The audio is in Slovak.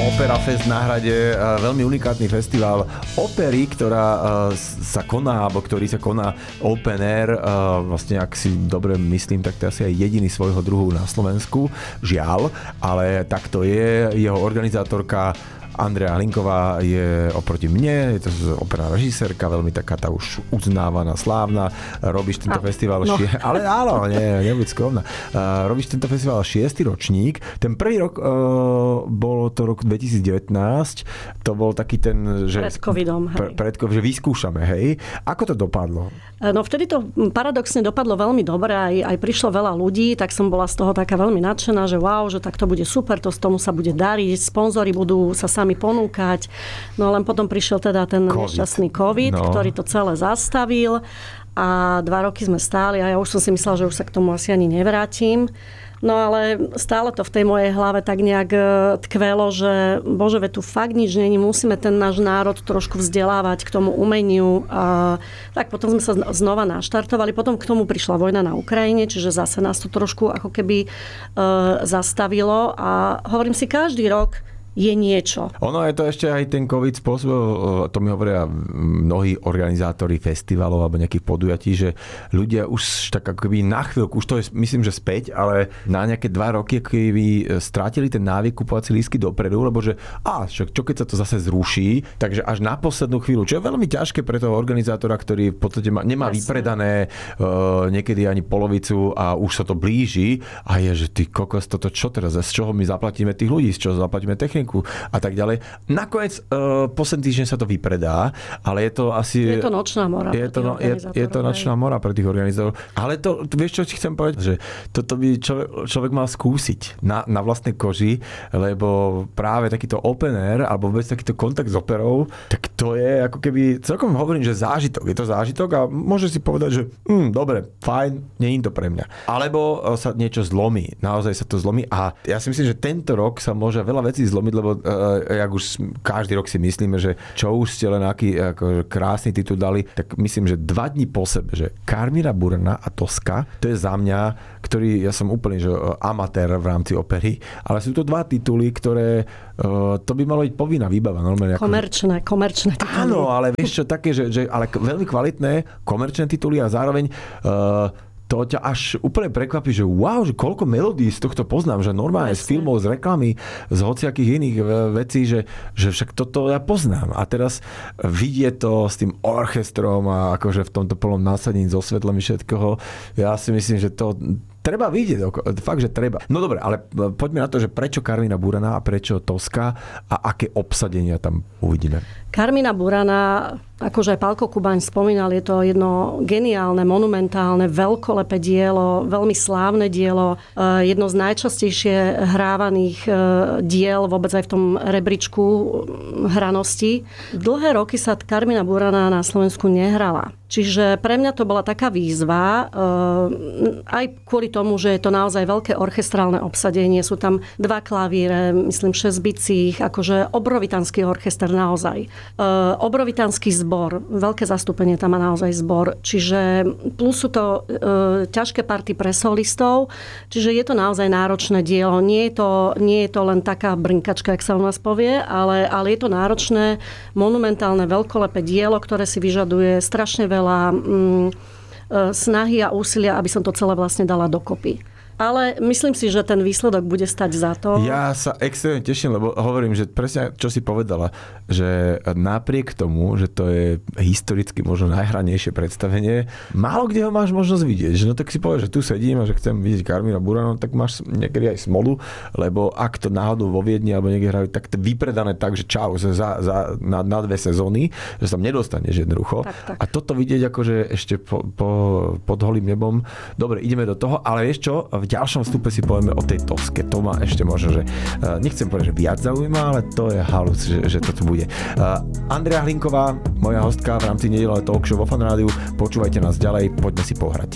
Opera Fest na Hrade, veľmi unikátny festival opery, ktorý sa koná open air. Vlastne, ak si dobre myslím, tak to je asi aj jediný svojho druhu na Slovensku. Žiaľ, ale tak to je. Jeho organizátorka Andrea Hlinková je oproti mne, je to operná režisérka, veľmi taká tá už uznávaná, slávna. Robíš tento festival ale áno, nebuď skromná. Robíš tento festival 6. ročník. Ten prvý rok bolo to rok 2019. To bol taký ten, že pred covidom, že vyskúšame, hej. Ako to dopadlo? No vtedy to paradoxne dopadlo veľmi dobre, aj prišlo veľa ľudí, tak som bola z toho taká veľmi nadšená, že wow, že tak to bude super, tomu sa bude dariť, sponzori budú sa sami ponúkať. No len potom prišiel teda ten nešťastný COVID, ktorý to celé zastavil a 2 roky sme stáli a ja už som si myslela, že už sa k tomu asi ani nevrátim. No ale stále to v tej mojej hlave tak nejak tkvelo, že bože, veď tu fakt nič není, musíme ten náš národ trošku vzdelávať k tomu umeniu. Tak potom sme sa znova naštartovali, potom k tomu prišla vojna na Ukrajine, čiže zase nás to trošku ako keby zastavilo a hovorím si, každý rok je niečo. Ono je to ešte aj ten COVID spôsob, to mi hovoria mnohí organizátori festivalov alebo nejakých podujatí, že ľudia už tak ako keby na chvíľku, už to je myslím, že späť, ale na nejaké 2 roky keby strátili ten návyk kupovať si lístky dopredu, lebo že čo keď sa to zase zruší, takže až na poslednú chvíľu, čo je veľmi ťažké pre toho organizátora, ktorý v podstate nemá vypredané niekedy ani polovicu a už sa to blíži a je, že ty kokos, toto čo teraz, z čoho my zaplatíme tých ľudí, z čoho zaplatíme techniku a tak ďalej. Nakoniec posledný týždeň sa to vypredá, ale je to asi... Je to nočná mora. Je to nočná mora pre tých organizátorov. Ale to, vieš čo ti chcem povedať, že toto by človek mal skúsiť na vlastnej koži, lebo práve takýto open air, alebo vôbec takýto kontakt s operou, tak to je ako keby, celkom hovorím, že zážitok. Je to zážitok a môžeš si povedať, že dobre, fajn, nie je to pre mňa. Alebo sa niečo zlomí. Naozaj sa to zlomí a ja si myslím, že tento rok sa môže veľa vecí zlomiť, lebo jak už každý rok si myslíme, že čo už ste len aký ako krásny titul dali, tak myslím, že 2 dní po sebe, že Carmina Burana a Tosca, to je za mňa, ja som úplne že amatér v rámci opery, ale sú to 2 tituly, ktoré to by malo byť povinná výbava. Normálne Komerčné tituly. Áno, ale vieš čo, také, že ale veľmi kvalitné komerčné tituly a zároveň to ťa až úplne prekvapí, že wow, že koľko melódií z tohto poznám, že normálne z filmov, z reklamy, z hociakých iných vecí, že však toto ja poznám. A teraz vidieť to s tým orchestrom a akože v tomto plnom násadení so svetlom všetkoho, ja si myslím, že to treba vidieť, fakt, že treba. No dobre, ale poďme na to, že prečo Carmina Burana a prečo Tosca a aké obsadenia tam uvidíme. Carmina Burana, akože aj Pálko Kubaň spomínal, je to jedno geniálne, monumentálne, veľkolepé dielo, veľmi slávne dielo, jedno z najčastejšie hrávaných diel vôbec aj v tom rebríčku hranosti. Dlhé roky sa Carmina Burana na Slovensku nehrala. Čiže pre mňa to bola taká výzva, aj kvôli tomu, že je to naozaj veľké orchestrálne obsadenie. Sú tam 2 klavíre, myslím 6 bicích, akože obrovitánsky orchester naozaj. Obrovitánsky zbor, veľké zastúpenie tam má naozaj zbor. Čiže plus sú to ťažké party pre solistov, čiže je to naozaj náročné dielo. Nie je to len taká brnkačka, jak sa u nás povie, ale je to náročné, monumentálne, veľkolepé dielo, ktoré si vyžaduje strašne veľa snahy a úsilia, aby som to celé vlastne dala dokopy. Ale myslím si, že ten výsledok bude stať za to. Ja sa extrémne teším, lebo hovorím, že presne čo si povedala, že napriek tomu, že to je historicky možno najhranejšie predstavenie, málo kde ho máš možnosť vidieť. Že no tak si povieš, že tu sedím a že chcem vidieť Carmina Buranu, tak máš niekedy aj smolu, lebo ak to náhodou vo Viedni alebo niekde hrajú, tak to vypredané tak, že čau, na 2 sezóny, že sa tam nedostaneš jednoducho. Tak. A toto vidieť akože ešte pod holým nebom. Dobre, ideme do toho, ale vieš čo? V ďalšom vstupe si povieme o tej Tosce. To ma ešte možno, že nechcem povedať, že viac zaujíma, ale to je halus, že to tu bude. Andrea Hlinková, moja hostka v rámci nedeľného talk show vo Fan Rádiu. Počúvajte nás ďalej, poďme si pohrať.